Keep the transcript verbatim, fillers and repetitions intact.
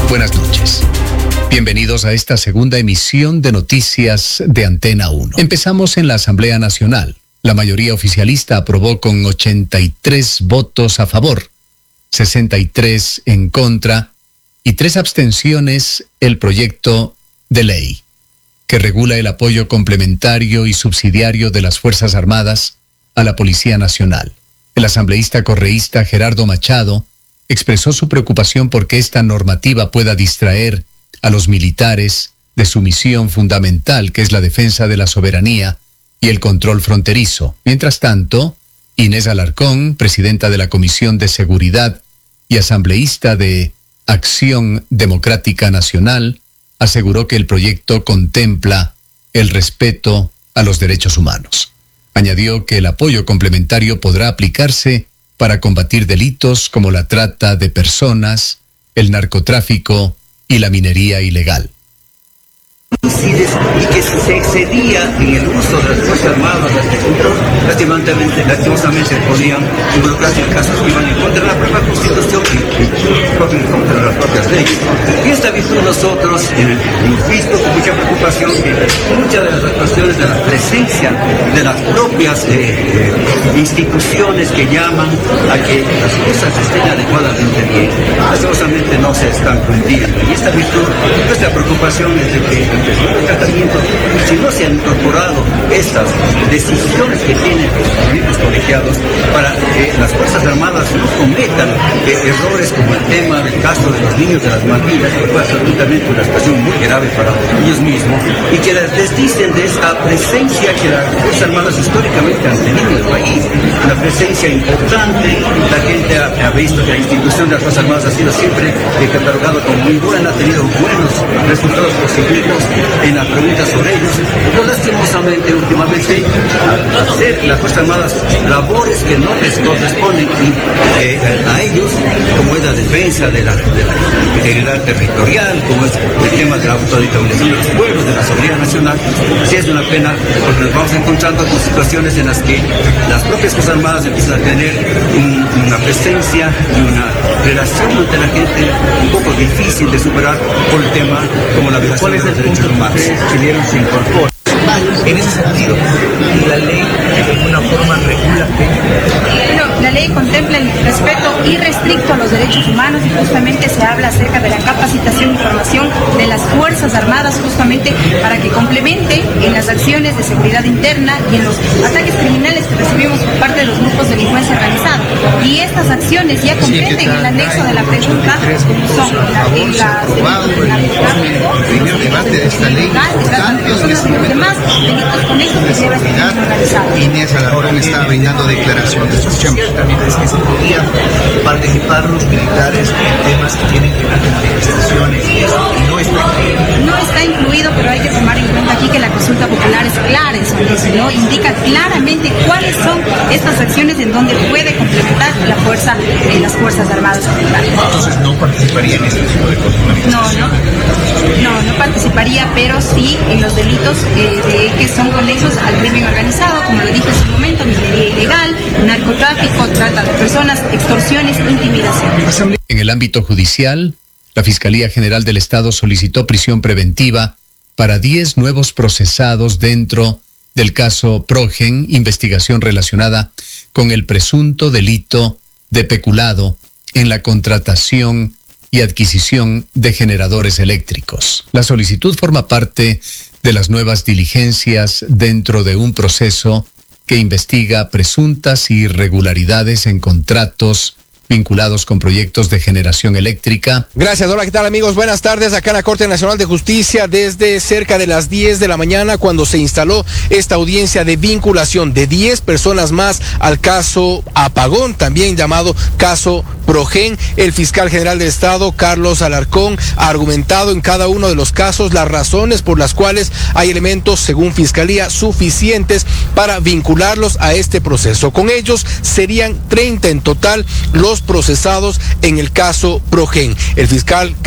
Buenas noches. Bienvenidos a esta segunda emisión de Noticias de Antena uno. Empezamos en la Asamblea Nacional. La mayoría oficialista aprobó con ochenta y tres votos a favor, sesenta y tres en contra y tres abstenciones el proyecto de ley que regula el apoyo complementario y subsidiario de las Fuerzas Armadas a la Policía Nacional. El asambleísta correísta Gerardo Machado expresó su preocupación porque esta normativa pueda distraer a los militares de su misión fundamental, que es la defensa de la soberanía y el control fronterizo. Mientras tanto, Inés Alarcón, presidenta de la Comisión de Seguridad y asambleísta de Acción Democrática Nacional, aseguró que el proyecto contempla el respeto a los derechos humanos. Añadió que el apoyo complementario podrá aplicarse para combatir delitos como la trata de personas, el narcotráfico y la minería ilegal. Y que se excedía en el uso de las Fuerzas Armadas, las ejércitos, lastimosamente, lastimosamente podían involucrarse en casos que iban en contra de la propia Constitución y en contra de las propias leyes. Y esta virtud nosotros eh, hemos visto con mucha preocupación que muchas de las actuaciones de la presencia de las propias eh, eh, instituciones que llaman a que las cosas estén adecuadamente bien, lastimosamente no se están cumpliendo. Y esta virtud, nuestra preocupación es de que el tratamiento, si no se han incorporado estas decisiones que tienen los mismos colegiados para que las Fuerzas Armadas no cometan eh, errores como el tema del caso de los niños de las Malvinas, que fue absolutamente una situación muy grave para ellos mismos, y que les dicen de esta presencia que las Fuerzas Armadas históricamente han tenido en el país, una presencia importante. La gente ha, ha visto que la institución de las Fuerzas Armadas ha sido siempre eh, catalogada como muy buena, ha tenido buenos resultados positivos en las preguntas sobre ellos, pero lastimosamente últimamente al hacer las Fuerzas Armadas labores que no les corresponden eh, a ellos, como es la defensa de la, de la integridad territorial, como es el tema de la autodeterminación de los pueblos, de la soberanía nacional. Así es una pena porque nos vamos encontrando con situaciones en las que las propias Fuerzas Armadas empiezan a tener un, una presencia y una relación ante la gente un poco difícil de superar por el tema como la violación de los derechos humanos. Chileno se incorpora. En ese sentido, la ley de alguna forma regula que... Bueno, la ley contempla el respeto irrestricto a los derechos humanos y justamente se habla acerca de la capacitación y formación de las Fuerzas Armadas justamente para que complementen en las acciones de seguridad interna y en los ataques criminales que recibimos por parte de los grupos de delincuencia organizada. Y estas acciones ya comprenden el anexo de la pregunta, como son en la primer debate de esta ley importante en este momento. Delitos conexos que lleva este crimen organizado. Inés Alarcón está brindando declaración de sus chambres. También es que se podía participar los militares en temas que tienen que ver con manifestaciones y eso, y no está incluido. No está incluido, pero hay que tomar en cuenta aquí que la consulta popular es clara en sobre eso, ¿no? Indica claramente cuáles son estas acciones en donde puede complementar la fuerza, eh, las Fuerzas Armadas. Entonces no participaría en este tipo de cosas. No, no, no, no participaría, pero sí en los delitos eh, de, que son conexos al crimen organizado, como lo dije hace un momento, minería ilegal, narcotráfico, trata de personas, extorsiones, intimidación. En el ámbito judicial, la Fiscalía General del Estado solicitó prisión preventiva para diez nuevos procesados dentro del caso Progen, investigación relacionada con el presunto delito de peculado en la contratación y adquisición de generadores eléctricos. La solicitud forma parte de las nuevas diligencias dentro de un proceso que investiga presuntas irregularidades en contratos vinculados con proyectos de generación eléctrica. Gracias, hola, ¿qué tal amigos? Buenas tardes, acá en la Corte Nacional de Justicia desde cerca de las diez de la mañana cuando se instaló esta audiencia de vinculación de diez personas más al caso Apagón, también llamado caso Progen. El fiscal general del Estado, Carlos Alarcón, ha argumentado en cada uno de los casos las razones por las cuales hay elementos, según Fiscalía, suficientes para vincularlos a este proceso. Con ellos serían treinta en total los procesados en el caso Progen. El fiscal